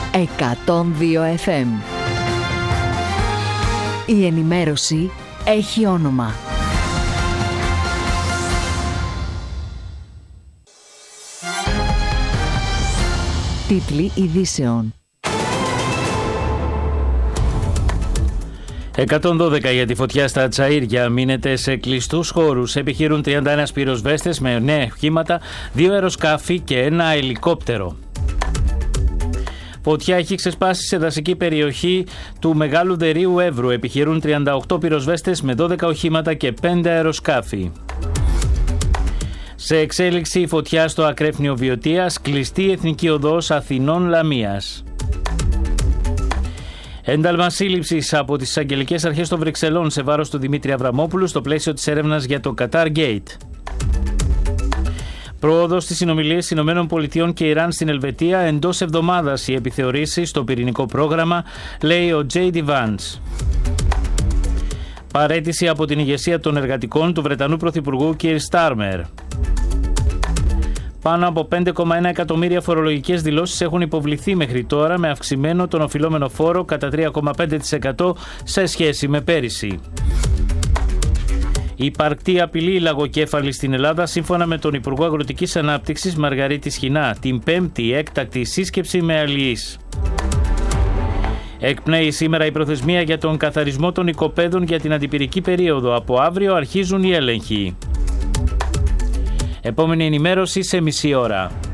102 FM. Η ενημέρωση έχει όνομα. Τίτλοι ειδήσεων. 112 για τη φωτιά στα Τσαΐρια. Μείνετε σε κλειστούς χώρους. Επιχειρούν 31 πυροσβέστες με νέα οχήματα, 2 αεροσκάφη και ένα ελικόπτερο. Φωτιά έχει ξεσπάσει σε δασική περιοχή του Μεγάλου Δερείου Εύρου. Επιχειρούν 38 πυροσβέστες με 12 οχήματα και 5 αεροσκάφη. Σε εξέλιξη η φωτιά στο ακρέφνιο Βιωτίας, κλειστή εθνική οδός Αθηνών Λαμίας. Ένταλμα σύλληψης από τις εισαγγελικές αρχές των Βρυξελών σε βάρος του Δημήτρη Αβραμόπουλου στο πλαίσιο της έρευνας για το Qatar Gate. Πρόοδος στις συνομιλίες ΗΠΑ και Ιράν στην Ελβετία, εντός εβδομάδας οι επιθεωρήσεις στο πυρηνικό πρόγραμμα, λέει ο J.D. Vance. Παραίτηση από την ηγεσία των εργατικών του Βρετανού Πρωθυπουργού Keir Starmer. Πάνω από 5,1 εκατομμύρια φορολογικές δηλώσεις έχουν υποβληθεί μέχρι τώρα, με αυξημένο τον οφειλόμενο φόρο κατά 3,5% σε σχέση με πέρυσι. Υπαρκτή απειλή λαγοκέφαλη στην Ελλάδα, σύμφωνα με τον Υπουργό Αγροτικής Ανάπτυξης Μαργαρίτη Σχοινά, την 5η έκτακτη σύσκεψη με αλληλείς. Εκπνέει σήμερα η προθεσμία για τον καθαρισμό των οικοπαίδων για την αντιπυρική περίοδο. Από αύριο αρχίζουν οι έλεγχοι. Επόμενη ενημέρωση σε μισή ώρα.